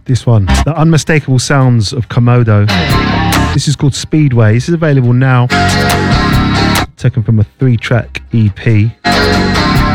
This one, the unmistakable sounds of Komodo. This is called Speedway. This is available now. Taken from a 3-track EP.